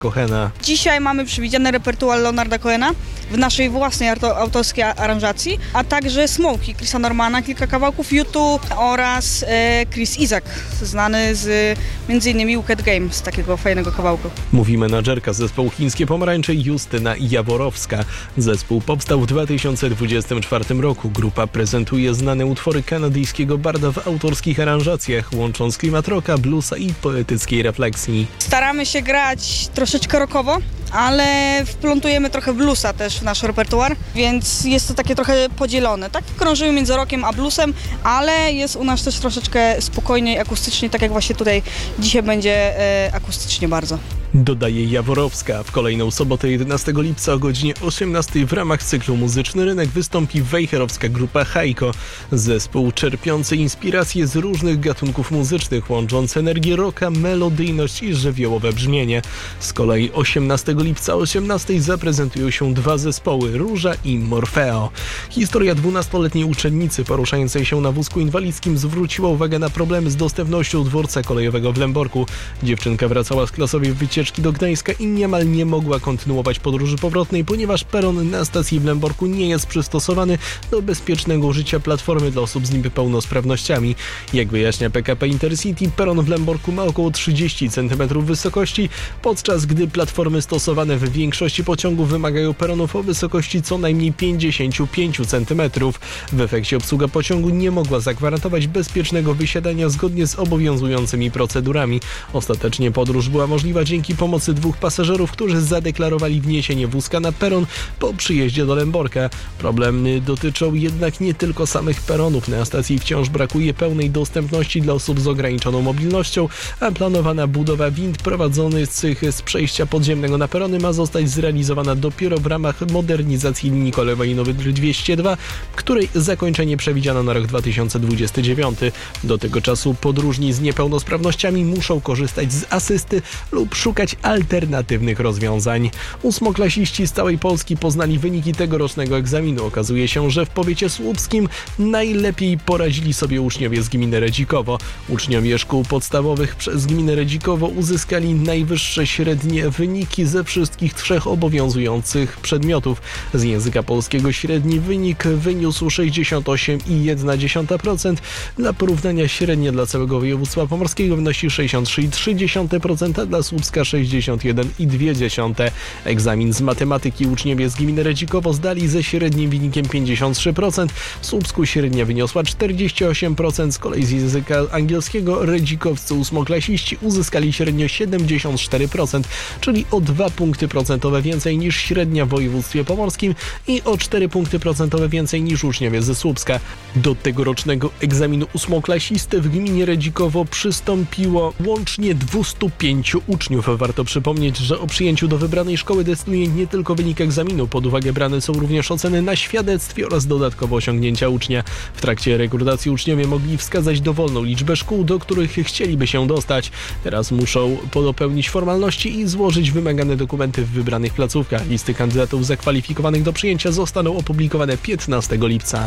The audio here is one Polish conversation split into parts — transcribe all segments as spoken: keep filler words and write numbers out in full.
Cohena. Dzisiaj mamy przewidziany repertuar Leonarda Cohena w naszej własnej autorskiej aranżacji, a także Smokey, Chrisa Normana, kilka kawałków U dwa oraz e, Chris Isaak, znany z między innymi Wicked Game, z takiego fajnego kawałku. Mówi menadżerka zespołu Chińskie Pomarańcze Justyna Jaworowska. Zespół powstał w dwa tysiące dwudziestym czwartym roku. Grupa prezentuje znane utwory kanadyjskiego barda w autorskich aranżacjach, łącząc klimat rocka, bluesa i poetyckiej refleksji. Staramy się grać troszeczkę rockowo, ale wplątujemy trochę bluesa też w nasz repertuar, więc jest to takie trochę podzielone. Tak krążymy między rockiem a bluesem, ale jest u nas też troszeczkę spokojniej, akustycznie, tak jak właśnie tutaj dzisiaj będzie e, akustycznie bardzo. Dodaje Jaworowska. W kolejną sobotę jedenastego lipca o godzinie osiemnastej w ramach cyklu Muzyczny Rynek wystąpi wejherowska grupa Hajko. Zespół czerpiący inspiracje z różnych gatunków muzycznych, łącząc energię rocka, melodyjność i żywiołowe brzmienie. Z kolei osiemnastego lipca o osiemnastej zaprezentują się dwa zespoły, Róża i Morfeo. Historia dwunastoletniej uczennicy poruszającej się na wózku inwalidzkim zwróciła uwagę na problemy z dostępnością dworca kolejowego w Lęborku. Dziewczynka wracała z klasowej wycieczki do Gdańska i niemal nie mogła kontynuować podróży powrotnej, ponieważ peron na stacji w Lęborku nie jest przystosowany do bezpiecznego użycia platformy dla osób z niepełnosprawnościami. Jak wyjaśnia P K P Intercity, peron w Lęborku ma około trzydzieści centymetrów wysokości, podczas gdy platformy stosowane w większości pociągów wymagają peronów o wysokości co najmniej pięćdziesiąt pięć centymetrów. W efekcie obsługa pociągu nie mogła zagwarantować bezpiecznego wysiadania zgodnie z obowiązującymi procedurami. Ostatecznie podróż była możliwa dzięki pomocy dwóch pasażerów, którzy zadeklarowali wniesienie wózka na peron po przyjeździe do Lęborka. Problemy dotyczą jednak nie tylko samych peronów. Na stacji wciąż brakuje pełnej dostępności dla osób z ograniczoną mobilnością, a planowana budowa wind prowadzonych z przejścia podziemnego na perony ma zostać zrealizowana dopiero w ramach modernizacji linii kolejowej numer dwieście dwa, której zakończenie przewidziano na rok dwa tysiące dwudziesty dziewiąty. Do tego czasu podróżni z niepełnosprawnościami muszą korzystać z asysty lub szukać alternatywnych rozwiązań. Ósmoklasiści z całej Polski poznali wyniki tegorocznego egzaminu. Okazuje się, że w powiecie słupskim najlepiej poradzili sobie uczniowie z gminy Redzikowo. Uczniowie szkół podstawowych przez gminę Redzikowo uzyskali najwyższe średnie wyniki ze wszystkich trzech obowiązujących przedmiotów. Z języka polskiego średni wynik wyniósł sześćdziesiąt osiem i jedna dziesiąta procent. Dla porównania średnia dla całego województwa pomorskiego wynosi sześćdziesiąt trzy i trzy dziesiąte procent, a dla Słupska sześćdziesiąt jeden i dwie dziesiąte. Egzamin z matematyki uczniowie z gminy Redzikowo zdali ze średnim wynikiem pięćdziesiąt trzy procent. W Słupsku średnia wyniosła czterdzieści osiem procent. Z kolei z języka angielskiego redzikowscy ósmoklasiści uzyskali średnio siedemdziesiąt cztery procent, czyli o dwa punkty procentowe więcej niż średnia w województwie pomorskim i o cztery punkty procentowe więcej niż uczniowie ze Słupska. Do tegorocznego egzaminu ósmoklasisty w gminie Redzikowo przystąpiło łącznie dwieście pięć uczniów. Warto przypomnieć, że o przyjęciu do wybranej szkoły decyduje nie tylko wynik egzaminu. Pod uwagę brane są również oceny na świadectwie oraz dodatkowe osiągnięcia ucznia. W trakcie rekrutacji uczniowie mogli wskazać dowolną liczbę szkół, do których chcieliby się dostać. Teraz muszą dopełnić formalności i złożyć wymagane dokumenty w wybranych placówkach. Listy kandydatów zakwalifikowanych do przyjęcia zostaną opublikowane piętnastego lipca.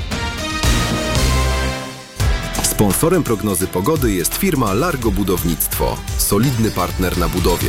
Sponsorem prognozy pogody jest firma Largo Budownictwo. Solidny partner na budowie.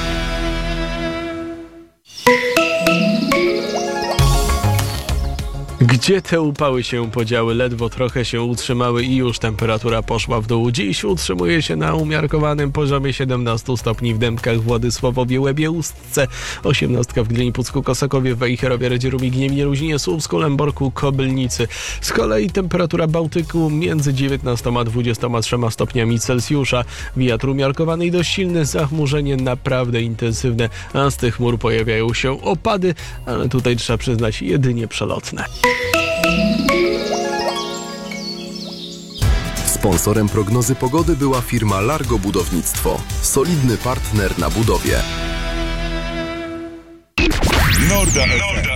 Gdzie te upały się podziały? Ledwo trochę się utrzymały i już temperatura poszła w dół. Dziś utrzymuje się na umiarkowanym poziomie siedemnaście stopni w Dębkach, Władysławowie, Łebie, Ustce, osiemnaście w Gdyni, Pucku, Kosakowie, Wejherowie, Radzierowie, Gniewnie, Luzinie, Słupsku, Lęborku, Kobylnicy. Z kolei temperatura Bałtyku między dziewiętnastoma a dwudziestoma trzema stopniami Celsjusza. Wiatr umiarkowany i dość silny, zachmurzenie naprawdę intensywne, a z tych chmur pojawiają się opady, ale tutaj trzeba przyznać jedynie przelotne. Sponsorem prognozy pogody była firma Largo Budownictwo. Solidny partner na budowie. Norda F M.